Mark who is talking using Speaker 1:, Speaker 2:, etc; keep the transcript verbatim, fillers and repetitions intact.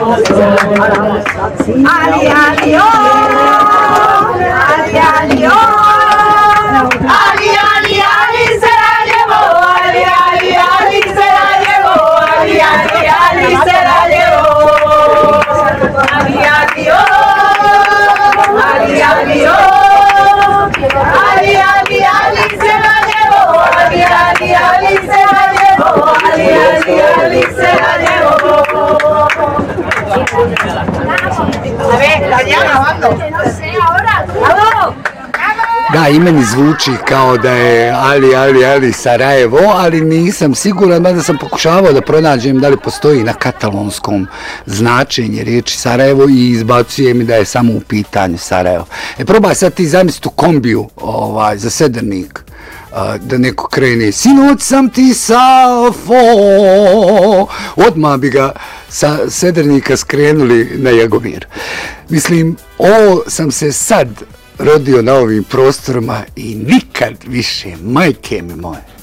Speaker 1: Ali, ali, o, ali, ali, o, ali, ali, ali, Sarajevo, ali, ali, ali, Sarajevo, ali, ali, ali, Sarajevo, ali, ali, o, ali, ali, o, ali, ali, ali, Sarajevo, ali, ali, ali, Sarajevo, ali, ali, ali, Sarajevo. A ver, Daniela, ¿cuándo? No sé, ahora. ¡Vamos!
Speaker 2: Da, i meni zvuči kao da je Ali, Ali, Ali Sarajevo, ali nisam siguran, mada sam pokušavao da pronađem da li postoji na katalonskom značenje riječi Sarajevo i izbacuje mi da je samo u pitanju Sarajevo. E, probaj sad ti zamisliti u kombiju ovaj, za Sedernik, da neko krene, sinoć sam ti safo, odmah bi ga sa Sedernika skrenuli na Jagovir. Mislim, ovo sam se sad rodio na ovim prostorima i nikad više, majke mi moje.